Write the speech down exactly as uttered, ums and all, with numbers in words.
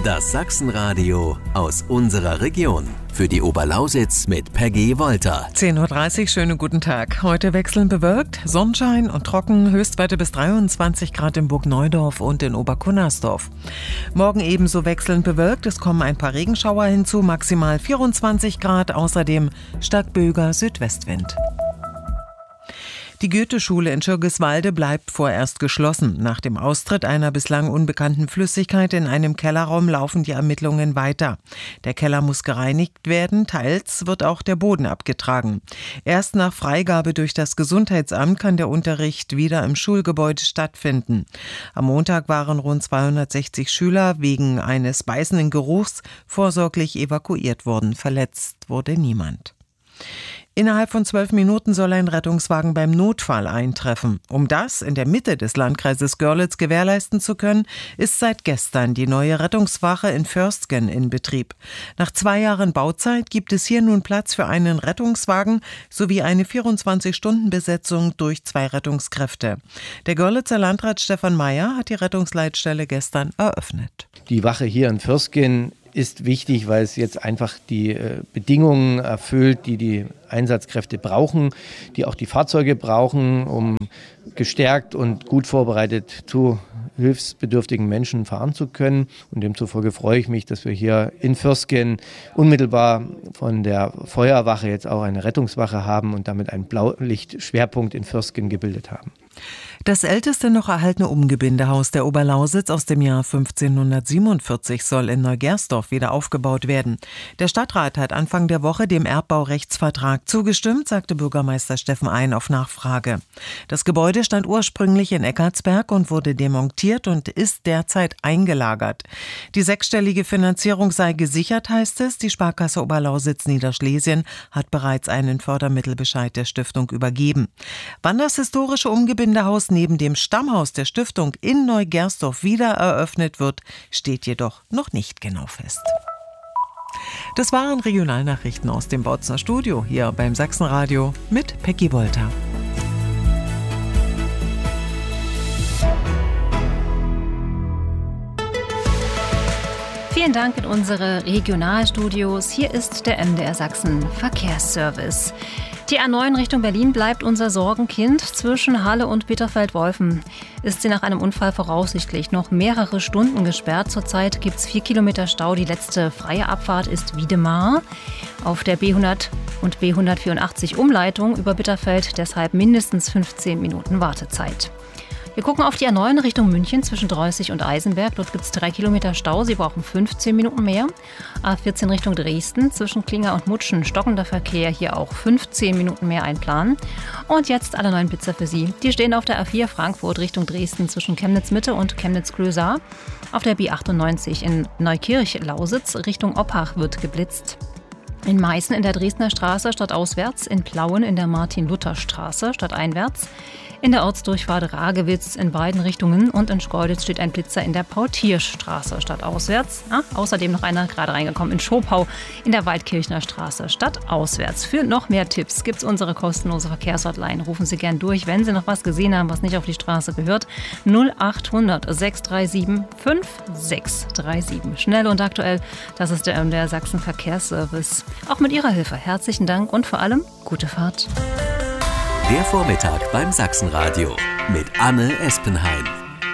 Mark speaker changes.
Speaker 1: Das Sachsenradio aus unserer Region. Für die Oberlausitz mit Peggy Wolter.
Speaker 2: zehn Uhr dreißig, schönen guten Tag. Heute wechseln bewölkt, Sonnenschein und trocken, Höchstwerte bis dreiundzwanzig Grad in Burgneudorf und in Oberkunnersdorf. Morgen ebenso wechselnd bewölkt, es kommen ein paar Regenschauer hinzu, maximal vierundzwanzig Grad, außerdem stark böiger Südwestwind. Die Goethe-Schule in Schirgiswalde bleibt vorerst geschlossen. Nach dem Austritt einer bislang unbekannten Flüssigkeit in einem Kellerraum laufen die Ermittlungen weiter. Der Keller muss gereinigt werden, teils wird auch der Boden abgetragen. Erst nach Freigabe durch das Gesundheitsamt kann der Unterricht wieder im Schulgebäude stattfinden. Am Montag waren rund zweihundertsechzig Schüler wegen eines beißenden Geruchs vorsorglich evakuiert worden. Verletzt wurde niemand. Innerhalb von zwölf Minuten soll ein Rettungswagen beim Notfall eintreffen. Um das in der Mitte des Landkreises Görlitz gewährleisten zu können, ist seit gestern die neue Rettungswache in Förstgen in Betrieb. Nach zwei Jahren Bauzeit gibt es hier nun Platz für einen Rettungswagen sowie eine vierundzwanzig-Stunden-Besetzung durch zwei Rettungskräfte. Der Görlitzer Landrat Stefan Meyer hat die Rettungsleitstelle gestern eröffnet.
Speaker 3: Die Wache hier in Förstgen ist wichtig, weil es jetzt einfach die äh, Bedingungen erfüllt, die die Einsatzkräfte brauchen, die auch die Fahrzeuge brauchen, um gestärkt und gut vorbereitet zu hilfsbedürftigen Menschen fahren zu können. Und demzufolge freue ich mich, dass wir hier in Förstgen unmittelbar von der Feuerwache jetzt auch eine Rettungswache haben und damit einen Blaulichtschwerpunkt in Förstgen gebildet haben.
Speaker 2: Das älteste noch erhaltene Umgebindehaus der Oberlausitz aus dem Jahr fünfzehnhundertsiebenundvierzig soll in Neugersdorf wieder aufgebaut werden. Der Stadtrat hat Anfang der Woche dem Erbbaurechtsvertrag zugestimmt, sagte Bürgermeister Steffen Ein auf Nachfrage. Das Gebäude stand ursprünglich in Eckartsberg und wurde demontiert und ist derzeit eingelagert. Die sechsstellige Finanzierung sei gesichert, heißt es. Die Sparkasse Oberlausitz Niederschlesien hat bereits einen Fördermittelbescheid der Stiftung übergeben. Wann das historische Umgebindehaus neben dem Stammhaus der Stiftung in Neugersdorf wieder eröffnet wird, steht jedoch noch nicht genau fest. Das waren Regionalnachrichten aus dem Bautzner Studio hier beim Sachsenradio mit Peggy Wolter.
Speaker 4: Vielen Dank in unsere Regionalstudios. Hier ist der M D R Sachsen Verkehrsservice. Die A neun Richtung Berlin bleibt unser Sorgenkind. Zwischen Halle und Bitterfeld-Wolfen ist sie nach einem Unfall voraussichtlich noch mehrere Stunden gesperrt. Zurzeit gibt es vier Kilometer Stau. Die letzte freie Abfahrt ist Wiedemar. Auf der B hundert und B hundertvierundachtzig Umleitung über Bitterfeld deshalb mindestens fünfzehn Minuten Wartezeit. Wir gucken auf die A neun Richtung München zwischen Dreußig und Eisenberg. Dort gibt es drei Kilometer Stau. Sie brauchen fünfzehn Minuten mehr. A vierzehn Richtung Dresden zwischen Klinger und Mutschen. Stockender Verkehr, hier auch fünfzehn Minuten mehr einplanen. Und jetzt alle neuen Blitzer für Sie. Die stehen auf der A vier Frankfurt Richtung Dresden zwischen Chemnitz-Mitte und Chemnitz-Klösar. Auf der B achtundneunzig in Neukirch-Lausitz Richtung Oppach wird geblitzt. In Meißen in der Dresdner Straße stadtauswärts. In Plauen in der Martin-Luther-Straße stadteinwärts. In der Ortsdurchfahrt Ragewitz in beiden Richtungen und in Schkeuditz steht ein Blitzer in der Paul-Thiersch-Straße stadtauswärts. Ah, außerdem noch einer gerade reingekommen in Schopau in der Waldkirchner Straße stadtauswärts. Für noch mehr Tipps gibt es unsere kostenlose Verkehrshotline. Rufen Sie gern durch, wenn Sie noch was gesehen haben, was nicht auf die Straße gehört. null achthundert sechs drei sieben fünf sechs drei sieben. Schnell und aktuell, das ist der M D R Sachsen Verkehrsservice. Auch mit Ihrer Hilfe herzlichen Dank und vor allem gute Fahrt.
Speaker 1: Der Vormittag beim Sachsenradio mit Anne Espenheim.